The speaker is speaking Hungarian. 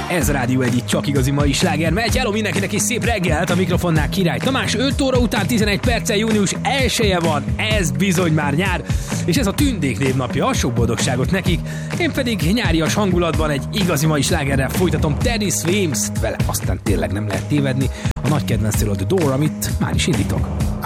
Ez Rádió Egy, csak igazi mai sláger megy. Hello mindenkinek és szép reggelt, a mikrofonnál Király Tamás. 5 óra után 11 perccel június 1-e van, ez bizony már nyár, és ez a Tündék névnapja, sok boldogságot nekik. Én pedig nyárias hangulatban egy igazi mai slágerrel folytatom Teddy Swims-t, vele aztán tényleg nem lehet tévedni, a nagy kedvencről, The Door, amit már is indítok.